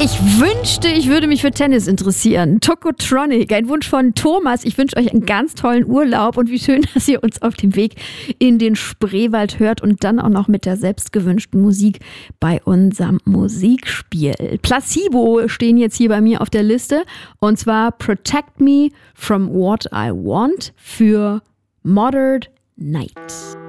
Ich wünschte, ich würde mich für Tennis interessieren. Tokotronic, ein Wunsch von Thomas. Ich wünsche euch einen ganz tollen Urlaub und wie schön, dass ihr uns auf dem Weg in den Spreewald hört und dann auch noch mit der selbstgewünschten Musik bei unserem Musikspiel. Placebo stehen jetzt hier bei mir auf der Liste und zwar Protect Me from What I Want für Modern Night.